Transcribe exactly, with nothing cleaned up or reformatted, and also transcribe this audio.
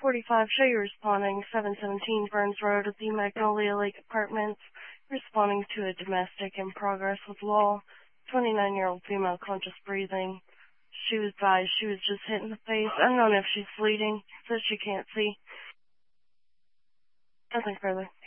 forty-five, show you responding, seven seventeen Burns Road at the Magnolia Lake Apartments, responding to a domestic in progress with law, twenty-nine-year-old female conscious breathing. She was advised she was just hit in the face. Unknown if she's bleeding, says she can't see. Nothing further.